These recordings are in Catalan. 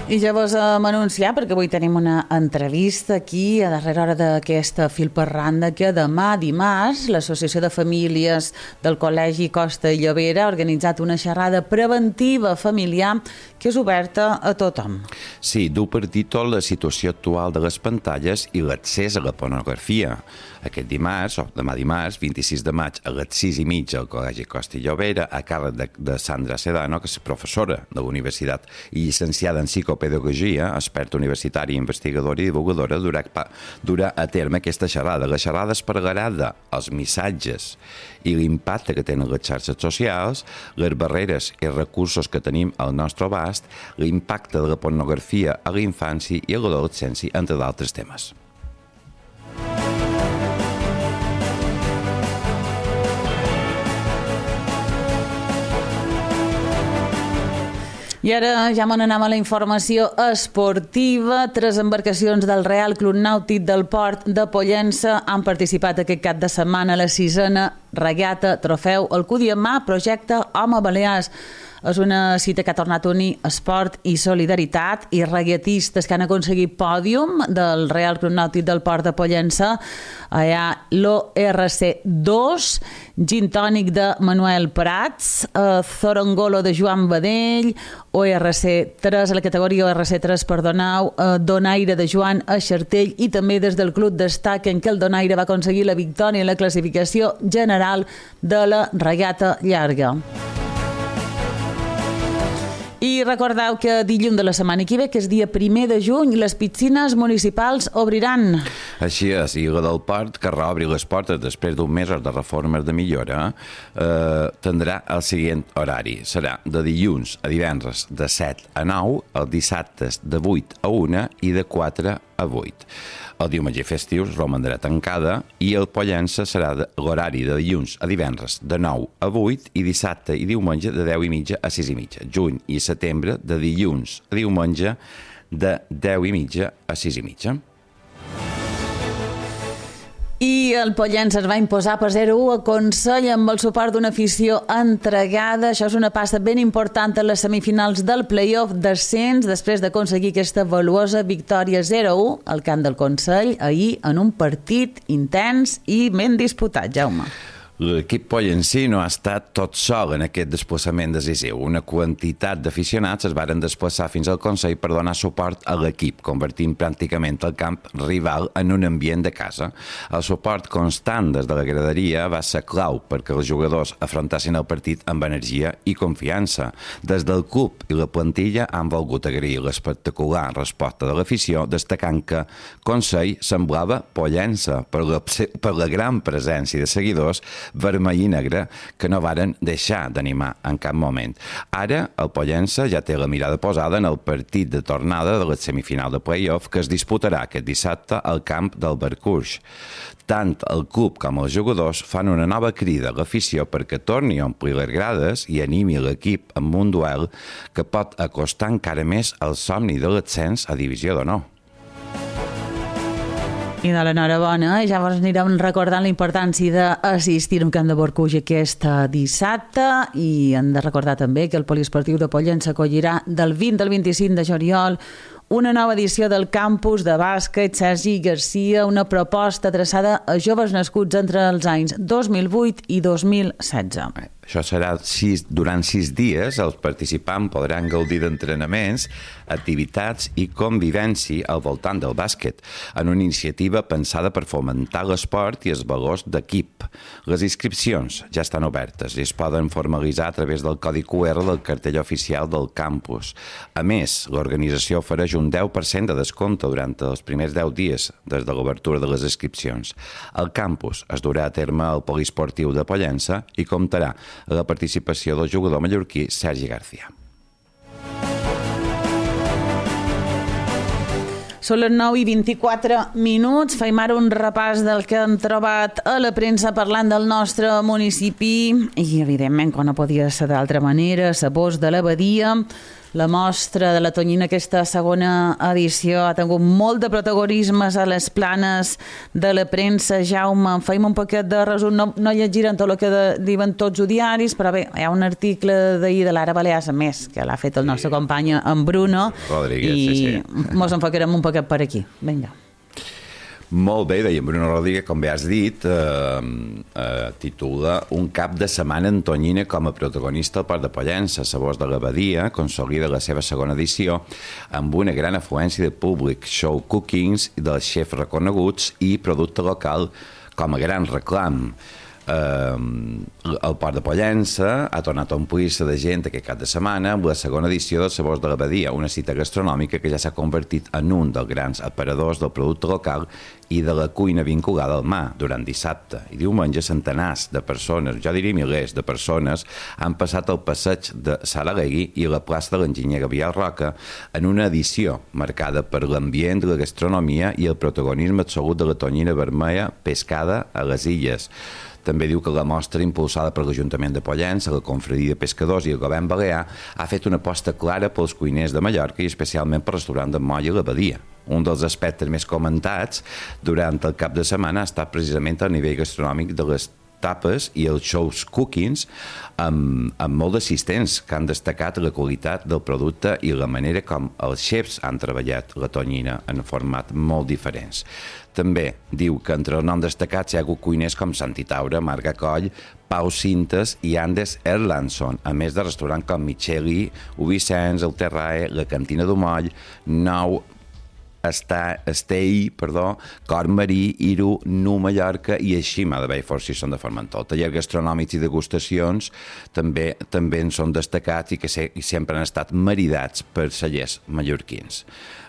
I ja vos anunciar, perquè avui tenim una entrevista aquí a darrera hora d'aquesta fil per randa, que demà dimarts l'Associació de Famílies del Col·legi Costa i Llobera ha organitzat una xerrada preventiva familiar que és oberta a tothom. Sí, du per títol la situació actual de les pantalles i l'accés a la pornografia. Aquest dimarts, o demà dimarts, 26 de maig, a les 6:30 al Col·legi Costa i Llobera, a càrrec de Sandra Sedano, que és professora de la universitat i llicenciada en psicopedagogia, experta universitària, investigadora i divulgadora, durà a terme aquesta xerrada. La xerrada es parlarà dels missatges i l'impacte que tenen les xarxes socials, les barreres i recursos que tenim al nostre abast, l'impacte de la pornografia a la infància i a l'adolescència, entre d'altres temes. I ara ja m'anem a la informació esportiva. 3 embarcacions del Real Club Nàutic del Port de Pollença han participat aquest cap de setmana a la 6a regata Trofeu Alcudiamà, projecte Home Balears. És una cita que ha tornat a unir esport i solidaritat, i regatistes que han aconseguit pòdium del Real Club Nàutic del Port de Pollença. Hi ha l'ORC 2, gin tònic de Manuel Prats, Zorongolo de Joan Badell, ORC 3, a la categoria ORC 3, perdoneu, Donaire de Joan Aixartell, i també des del club destaquen que el Donaire va aconseguir la victòria en la classificació general de la regata llarga. I recordeu que dilluns de la setmana que ve, que és dia 1 de juny, les piscines municipals obriran. Així és, i la del Port, que reobri les portes després d'un mes de reformes de millora, tindrà el següent horari. Serà de dilluns a divendres de 7 a 9, els dissabtes de 8 a 1 i de 4 a 8. El diumenge festiu romandrà tancada i el Pollença serà l'horari de dilluns a divendres de 9 a 8 i dissabte i diumenge de 10:30 a 6:30. Juny i setembre de dilluns a diumenge de 10:30 a 6:30. I el Pollença es va imposar per 0-1 a Consell amb el suport d'una afició entregada. Això és una passa ben important en les semifinals del play-off d'ascens, després d'aconseguir aquesta valuosa victòria 0-1 al camp del Consell ahir en un partit intens i ben disputat, Jaume. L'equip pollencí no ha estat tot sol en aquest desplaçament decisiu. Una quantitat d'aficionats es varen desplaçar fins al Consell per donar suport a l'equip, convertint pràcticament el camp rival en un ambient de casa. El suport constant des de la graderia va ser clau perquè els jugadors afrontassin el partit amb energia i confiança. Des del club i la plantilla han volgut agrair l'espectacular resposta de l'afició, destacant que Consell semblava Pollença per la gran presència de seguidors vermell i negre que no varen deixar d'animar en cap moment. Ara, el Pollença ja té la mirada posada en el partit de tornada de la semifinal de play-off que es disputarà aquest dissabte al camp del Barcús. Tant el club com els jugadors fan una nova crida a l'afició perquè torni a omplir les grades i animi l'equip amb un duel que pot acostar encara més el somni de l'ascens a Divisió d'Honor. I de l'enhorabona, ja vos anirem recordant la importància d'assistir a un camp de Barcús aquest dissabte, i hem de recordar també que el Poliesportiu de Pollença acollirà del 20 al 25 de juliol una nova edició del campus de bàsquet Sergi Garcia, una proposta adreçada a joves nascuts entre els anys 2008 i 2016. Això serà durant 6 dies. Els participants podran gaudir d'entrenaments, activitats i convivència al voltant del bàsquet, en una iniciativa pensada per fomentar l'esport i els valors d'equip. Les inscripcions ja estan obertes i es poden formalitzar a través del codi QR del cartell oficial del campus. A més, l'organització ofereix un 10% de descompte durant els primers 10 dies des de l'obertura de les inscripcions. El campus es durà a terme al Poliesportiu de Pollença i comptarà a la participació del jugador mallorquí Sergi Garcia. Són les 9:24. Fem ara un repàs del que hem trobat a la premsa parlant del nostre municipi i, evidentment, com no podia ser d'altra manera, la Voz de l'Abadia. La mostra de la Tonyina, aquesta segona edició, ha tingut molt de protagonisme a les planes de la premsa. Jaume, feim un poquet de resum, no llegirem tot el que diuen tots els diaris, però bé, hi ha un article d'ahir de l'Ara Balears, a més, que l'ha fet el nostre company en Bruno, Rodríguez, i mos enfocarem un poquet per aquí. Vinga. Molt bé, deia Bruno Rodríguez, com bé has dit, titula Un cap de setmana en Tonyina com a protagonista al Port de Pollença. Sabors de l'Abadia consolida la seva segona edició amb una gran afluència de públic, show cookings dels xefs reconeguts i producte local com a gran reclam. El Port de Pollença ha tornat a omplir-se de gent aquest cap de setmana amb la segona edició dels Sabors de l'Abadia, una cita gastronòmica que ja s'ha convertit en un dels grans aparadors del producte local i de la cuina vinculada al mar. Durant dissabte i diumenge, centenars de persones, jo diria milers de persones, han passat el passeig de Saralegui i la plaça de l'enginyer Gabriel Roca en una edició marcada per l'ambient, la gastronomia i el protagonisme absolut de la tonyina vermella pescada a les illes. També diu que la mostra, impulsada per l'Ajuntament de Pollença, la Confraria de Pescadors i el Govern Balear, ha fet una aposta clara pels cuiners de Mallorca i especialment pel restaurant de Moll i l'Abadia. Un dels aspectes més comentats durant el cap de setmana ha estat precisament el nivell gastronòmic de les tapes i els shows cookings amb molt d'assistents que han destacat la qualitat del producte i la manera com els xefs han treballat la tonyina en format molt diferents. També diu que entre els noms destacats hi ha hagut cuiners com Santi Taura, Marga Coll, Pau Cintes i Andes Erlandson, a més de restaurants com Micheli, Ubicens, El Terrae, la Cantina d'Umoll, Nou, Estei, Cor Marí, Iru, Nu Mallorca i Aixima de Bellfort, si són de Formentor. Tallers gastronòmics i degustacions també en són destacats i que sempre han estat maridats per cellers mallorquins.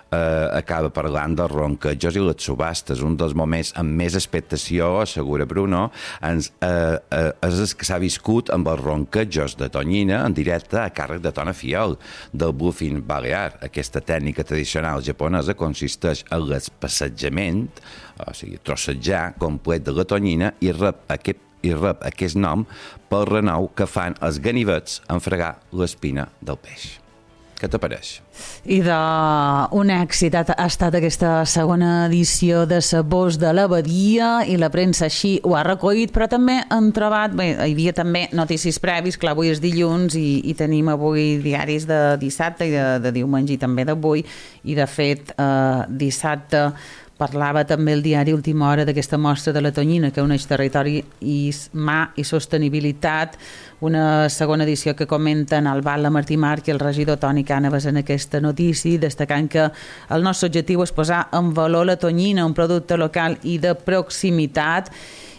Acaba parlant dels ronquejos i les subhastes. Un dels moments amb més expectació, assegura Bruno, és el que s'ha viscut amb els ronquejos de tonyina en directe a càrrec de Tona Fiol, del bluefin balear. Aquesta tècnica tradicional japonesa consisteix en l'espassetjament, o sigui, trossejar complet de la tonyina i rep aquest nom pel renou que fan els ganivets en fregar l'espina del peix. Què t'apareix? I d'un èxit ha estat aquesta segona edició de Sabors de l'Abadia i la premsa així ho ha recollit, però també han trobat, bé, hi havia també notícies previs, clar, avui és dilluns i tenim avui diaris de dissabte i de diumenge i també d'avui, i de fet dissabte parlava també el diari Última Hora d'aquesta mostra de la tonyina que uneix territori i mar i sostenibilitat, una segona edició que comenten el Batlle Martí Marc i el regidor Toni Cànovas en aquesta notícia, destacant que el nostre objectiu és posar en valor la tonyina, un producte local i de proximitat,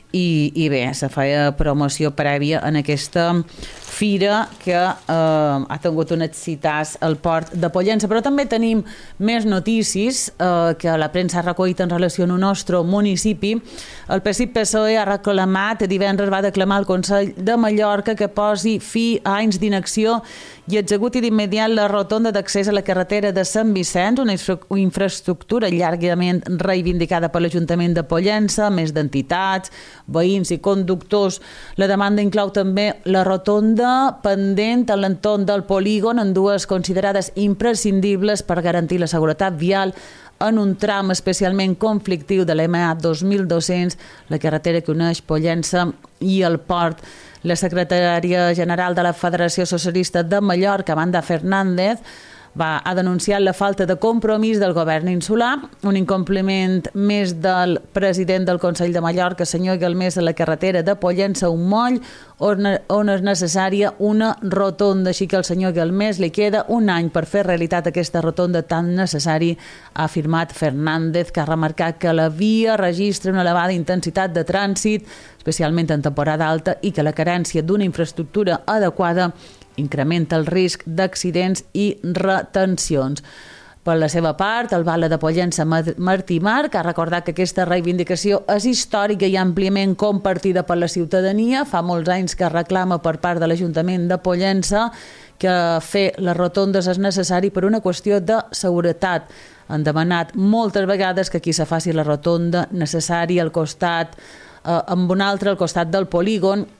i bé, se feia promoció prèvia en aquesta fira que ha tingut un excitàs al Port de Pollença, però també tenim més notícies que la premsa ha recollit en relació amb el nostre municipi. El PSOE ha reclamat, divendres va declamar al Consell de Mallorca que posi fi a anys d'inacció i executi d'immediat la rotonda d'accés a la carretera de Sant Vicenç, una infraestructura llargament reivindicada per l'Ajuntament de Pollença, més d'entitats, veïns i conductors. La demanda inclou també la rotonda pendent a l'entorn del polígon, en dues considerades imprescindibles per garantir la seguretat vial en un tram especialment conflictiu de l'MA 2200, la carretera que uneix Pollença i el port. La secretària general de la Federació Socialista de Mallorca, Amanda Fernández, ha denunciat la falta de compromís del govern insular, un incompliment més del president del Consell de Mallorca, senyor Galmés, a la carretera de Pollença a un moll, on és necessària una rotonda, així que al senyor Galmés li queda un any per fer realitat aquesta rotonda tan necessari, ha afirmat Fernández, que ha remarcat que la via registra una elevada intensitat de trànsit, especialment en temporada alta, i que la carència d'una infraestructura adequada incrementa el risc d'accidents i retencions. Per la seva part, el Batlle de Pollença, Martí Marc, ha recordat que aquesta reivindicació és històrica i àmpliament compartida per la ciutadania. Fa molts anys que reclama per part de l'Ajuntament de Pollença que fer les rotondes és necessari per una qüestió de seguretat. Han demanat moltes vegades que aquí se faci la rotonda necessària al costat, amb una altra al costat del polígon,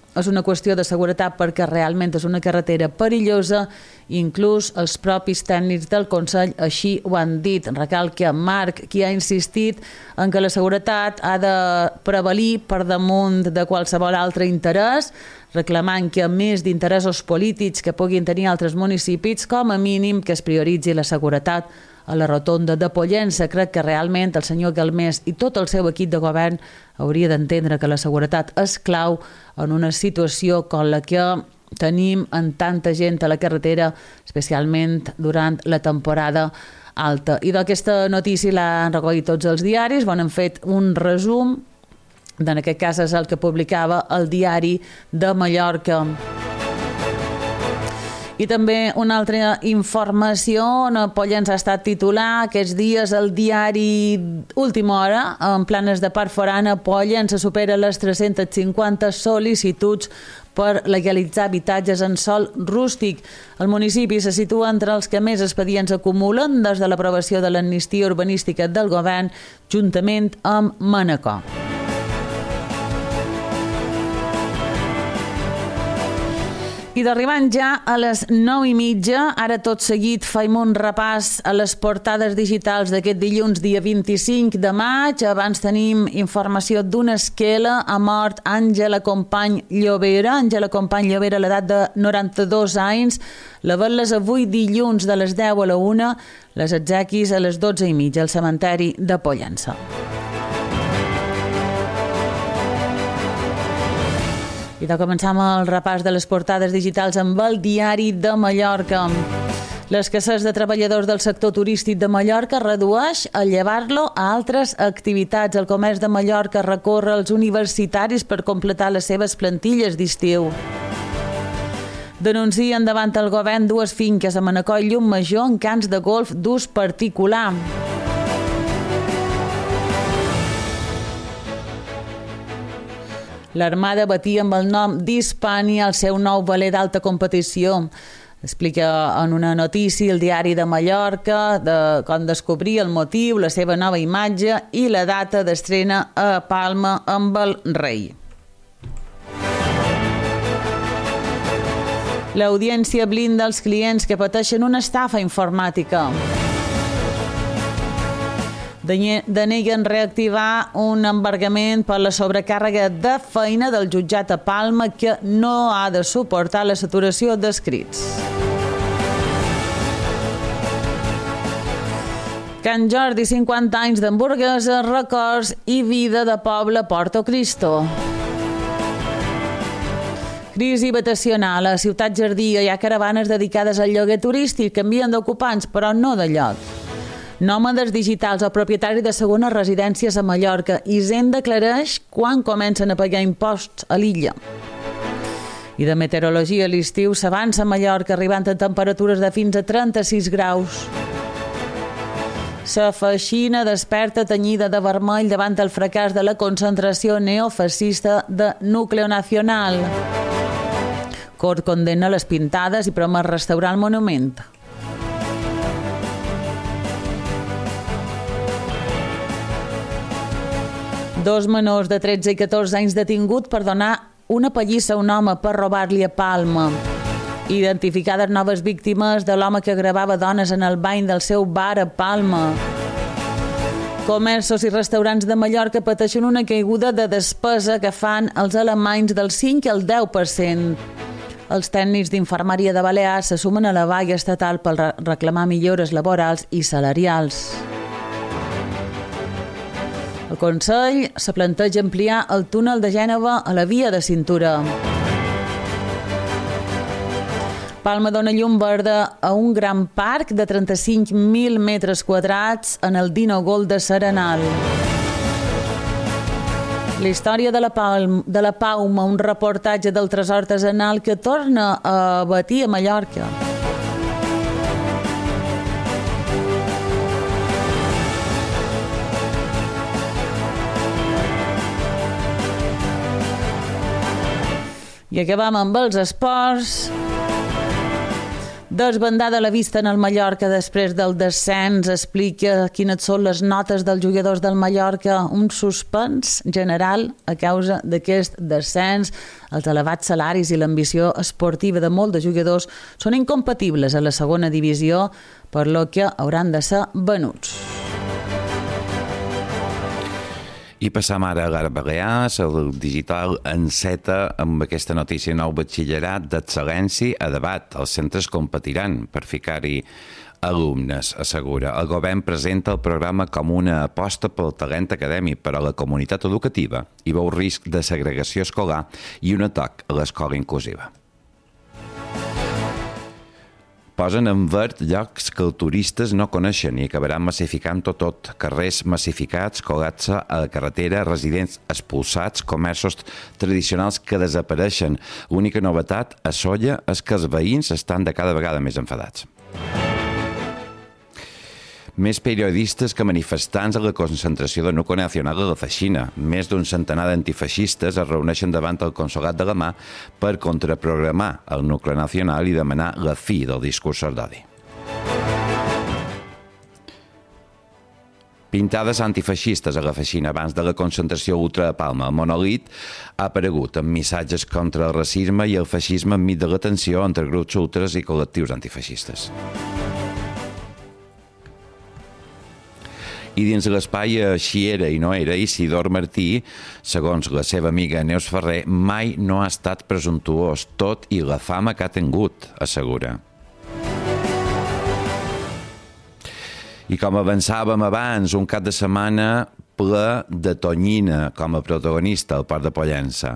és una qüestió de seguretat perquè realment és una carretera perillosa. Inclús els propis tècnics del Consell així ho han dit. Recalca Marc, qui ha insistit en que la seguretat ha de prevalir per damunt de qualsevol altre interès, reclamant que a més d'interessos polítics que puguin tenir altres municipis, com a mínim que es prioritzi la seguretat a la rotonda de Pollença. Crec que realment el senyor Galmés i tot el seu equip de govern hauria d'entendre que la seguretat és clau en una situació com la que tenim en tanta gent a la carretera, especialment durant la temporada alta. I d'aquesta notícia l'han recollit tots els diaris, han fet un resum, en aquest cas és el que publicava el Diari de Mallorca. I també una altra informació, Pollença ha estat titular aquests dies el diari Última Hora, en planes de Parc Forana, Pollença supera les 350 sol·licituds per legalitzar habitatges en sòl rústic. El municipi se situa entre els que més expedients acumulen des de l'aprovació de l'amnistia urbanística del govern, juntament amb Manacor. I d'arribant ja a les 9:30, ara tot seguit faim un repàs a les portades digitals d'aquest dilluns, dia 25 de maig. Abans tenim informació d'una esquela. Ha mort Àngela Company Llobera. Àngela Company Llobera a l'edat de 92 anys. La vetlles avui dilluns de les 10 a la 1, les exequis a les 12:30 al cementeri de Pollença. I de començar amb el repàs de les portades digitals amb el Diari de Mallorca. L'escassez de treballadors del sector turístic de Mallorca redueix el llevar-lo a altres activitats. El comerç de Mallorca recorre als universitaris per completar les seves plantilles d'estiu. Denuncien davant el govern dues finques a Manacor i Llumajor en camps de golf d'ús particular. L'Armada batia amb el nom d'Hispània el seu nou veler d'alta competició. Explica en una notícia el Diari de Mallorca de com descobrir el motiu, la seva nova imatge i la data d'estrena a Palma amb el rei. L'Audiència blinda els clients que pateixen una estafa informàtica. Deneguen reactivar un embargament per la sobrecàrrega de feina del jutjat a Palma que no ha de suportar la saturació d'escrits. Can Jordi, 50 anys d'hamburguesa, records i vida de poble Porto Cristo. Crisi habitacional. A Ciutat Jardí hi ha caravanes dedicades al lloguer turístic, canvien d'ocupants, però no de lloc. Nòmades digitals o propietari de segones residències a Mallorca. Hisenda aclareix quan comencen a pagar imposts a l'illa. I de meteorologia, a l'estiu s'avança a Mallorca, arribant a temperatures de fins a 36 graus. La feixina desperta tenyida de vermell davant el fracàs de la concentració neofascista de Núcleo Nacional. Cort condemna les pintades i promet restaurar el monument. Dos menors de 13 i 14 anys detingut per donar una pallissa a un home per robar-li a Palma. Identificades noves víctimes de l'home que gravava dones en el bany del seu bar a Palma. Comerços i restaurants de Mallorca pateixen una caiguda de despesa que fan els alemanys del 5 al 10%. Els tècnics d'infermeria de Balears se sumen a la vaga estatal per reclamar millores laborals i salarials. El Consell se planteja ampliar el túnel de Gènova a la via de cintura. Palma dona llum verda a un gran parc de 35.000 metres quadrats en el Dino Gold de Serenal. La història de la Pauma, un reportatge del tresor artesanal que torna a batir a Mallorca. I acabam amb els esports. Desbandada la vista en el Mallorca després del descens, explica quines són les notes dels jugadors del Mallorca, un suspens general a causa d'aquest descens. Els elevats salaris i l'ambició esportiva de molts de jugadors són incompatibles a la segona divisió, per lo que hauran de ser venuts. I passam ara a l'Ara Balears, el digital enceta amb aquesta notícia nou batxillerat d'excel·lència a debat. Els centres competiran per ficar-hi alumnes, assegura. El govern presenta el programa com una aposta pel talent acadèmic per a la comunitat educativa i veu risc de segregació escolar i un atac a l'escola inclusiva. Posen en verd llocs que els turistes no coneixen i acabaran massificant tot. Carrers massificats, col·lapse a la carretera, residents expulsats, comerços tradicionals que desapareixen. L'única novetat a Sóller és que els veïns estan de cada vegada més enfadats. Més periodistes que manifestants a la concentració del Nucli Nacional de la Feixina. Més d'un centenar d'antifeixistes es reuneixen davant el Consolat de la Mar per contraprogramar el Nucli Nacional i demanar la fi del discurs d'odi. Pintades antifeixistes a la Feixina abans de la concentració ultra de Palma. El monolit ha aparegut amb missatges contra el racisme i el feixisme enmig de la tensió entre grups ultres i col·lectius antifeixistes. I dins l'espai Així era i no era, Isidor Martí, segons la seva amiga Neus Ferrer, mai no ha estat presumptuós, tot i la fama que ha tingut, assegura. I com avançàvem abans, un cap de setmana ple de tonyina com a protagonista al Port de Pollença.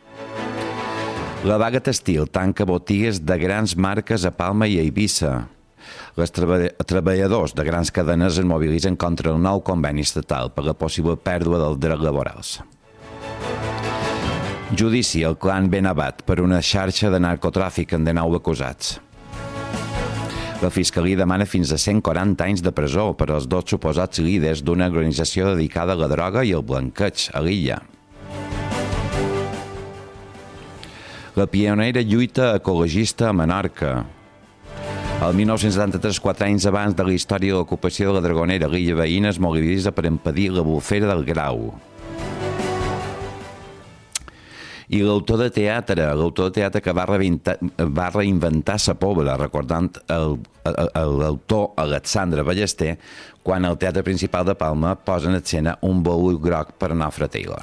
La vaga textil tanca botigues de grans marques a Palma i a Eivissa. Els treballadors de grans cadenes es mobilitzen contra el nou conveni estatal per la possible pèrdua dels drets laborals. Judici al clan Benabat per una xarxa de narcotràfic amb 19 acusats. La Fiscalia demana fins a 140 anys de presó per als 2 suposats líders d'una organització dedicada a la droga i el blanqueig a l'illa. La pionera lluita ecologista a Menorca. El 1973, 4 anys abans de la història de l'ocupació de la Dragonera, l'illa veïna es mobilitza per impedir la bufera del Grau. I l'autor de teatre que va reinventar sa pobra, recordant l'autor Alexandre Ballester, quan el Teatre Principal de Palma posa en escena un baúl groc per Nofre Taylor.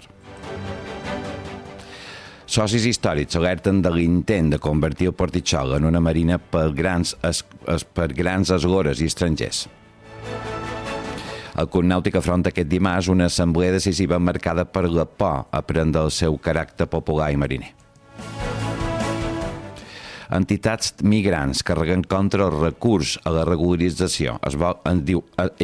Socis històrics alerten de l'intent de convertir el Portitxol en una marina per grans esgores i estrangers. El Club Nàutic afronta aquest dimarts una assemblea decisiva marcada per la por a prendre el seu caràcter popular i mariner. Entitats migrants carreguen contra el recurs a la regularització.